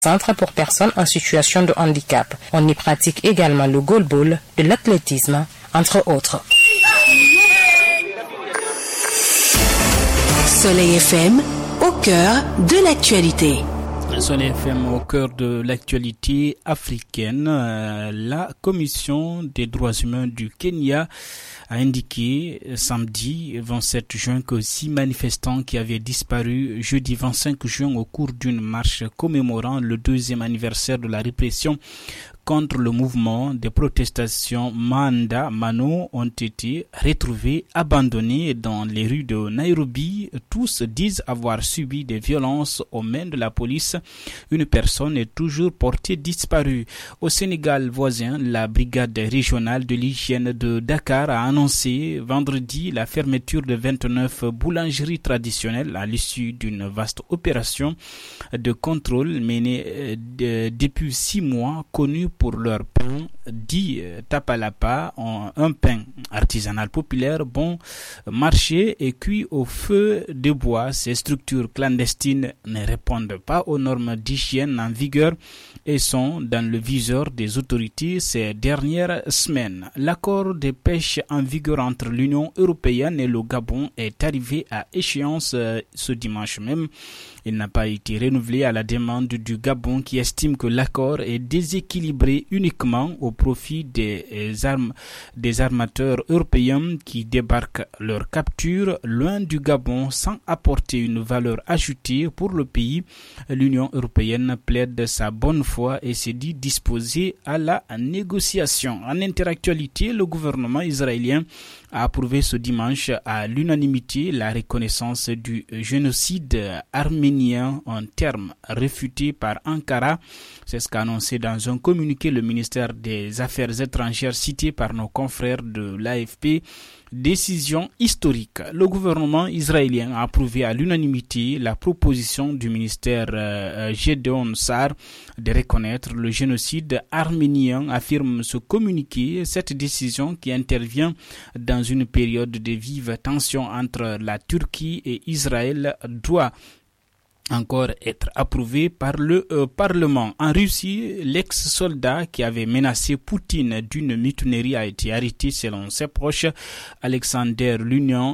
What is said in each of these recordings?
centre pour personnes en situation de handicap. On y pratique également le goalball, de l'athlétisme, entre autres. Soleil FM, au cœur de l'actualité. Soleil FM au cœur de l'actualité africaine. La Commission des droits humains du Kenya a indiqué samedi 27 juin que 6 manifestants qui avaient disparu jeudi 25 juin au cours d'une marche commémorant le 2e anniversaire de la répression contre le mouvement de protestation Maanda Mano ont été retrouvés abandonnés dans les rues de Nairobi. Tous disent avoir subi des violences aux mains de la police. Une personne est toujours portée disparue. Au Sénégal voisin, la brigade régionale de l'hygiène de Dakar a annoncé vendredi la fermeture de 29 boulangeries traditionnelles à l'issue d'une vaste opération de contrôle menée depuis 6 mois, connue pour leur pain dit tapalapa, un pain artisanal populaire bon marché et cuit au feu de bois. Ces structures clandestines ne répondent pas aux normes d'hygiène en vigueur et sont dans le viseur des autorités ces dernières semaines. L'accord de pêche en vigueur entre l'Union européenne et le Gabon est arrivé à échéance ce dimanche même. Il n'a pas été renouvelé à la demande du Gabon qui estime que l'accord est déséquilibré uniquement au profit des armateurs européens qui débarquent leur capture loin du Gabon sans apporter une valeur ajoutée pour le pays. L'Union européenne plaide sa bonne foi et s'est dit disposée à la négociation. En interactualité, le gouvernement israélien a approuvé ce dimanche à l'unanimité la reconnaissance du génocide arménien en termes réfutés par Ankara. C'est ce qu'a annoncé dans un communiqué le ministère des Affaires étrangères cité par nos confrères de l'AFP. Décision historique. Le gouvernement israélien a approuvé à l'unanimité la proposition du ministère Gédéon Sar de reconnaître le génocide arménien, affirme ce communiqué. Cette décision qui intervient dans une période de vive tension entre la Turquie et Israël doit encore être approuvé par le Parlement. En Russie, l'ex-soldat qui avait menacé Poutine d'une mutinerie a été arrêté selon ses proches. Alexander Lunin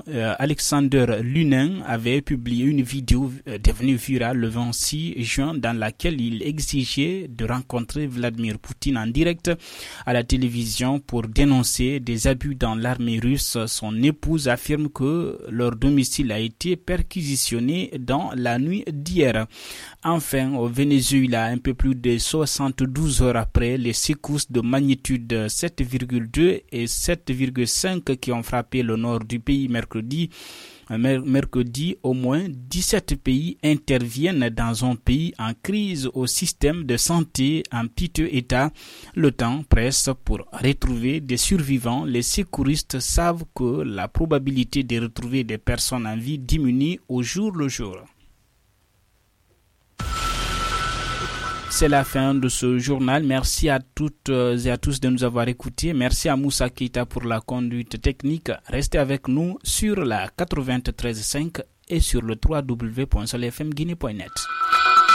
avait publié une vidéo devenue virale le 26 juin dans laquelle il exigeait de rencontrer Vladimir Poutine en direct à la télévision pour dénoncer des abus dans l'armée russe. Son épouse affirme que leur domicile a été perquisitionné dans la nuit d'hier. Enfin, au Venezuela, un peu plus de 72 heures après les secousses de magnitude 7,2 et 7,5 qui ont frappé le nord du pays mercredi, au moins 17 pays interviennent dans un pays en crise au système de santé en piteux état. Le temps presse pour retrouver des survivants. Les secouristes savent que la probabilité de retrouver des personnes en vie diminue au jour le jour. C'est la fin de ce journal. Merci à toutes et à tous de nous avoir écoutés. Merci à Moussa Keita pour la conduite technique. Restez avec nous sur la 93.5 et sur le www.soleilfmguinée.net.